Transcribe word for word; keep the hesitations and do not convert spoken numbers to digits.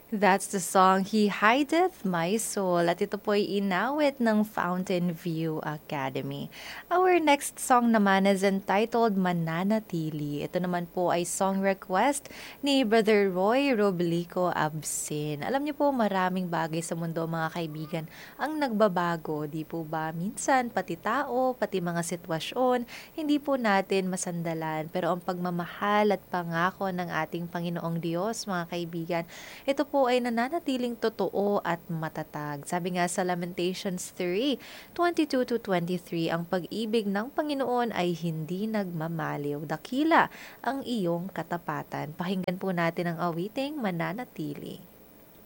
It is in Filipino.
That's the song He Hideth My Soul at ito po ay inawit ng Fountain View Academy. Our next song naman is entitled Mananatili. Ito naman po ay song request ni Brother Roy Roblico Absin. Alam niyo po maraming bagay sa mundo mga kaibigan ang nagbabago, di po ba? Minsan pati tao, pati mga sitwasyon, hindi po natin masandalan. Pero ang pagmamahal at pangako ng ating Panginoong Diyos mga kaibigan, ito po ay nananatiling totoo at matatag. Sabi nga sa Lamentations three, twenty-two to twenty-three, ang pag-ibig ng Panginoon ay hindi nagmamaliw. Dakila ang iyong katapatan. Pakinggan po natin ang awiting Mananatili.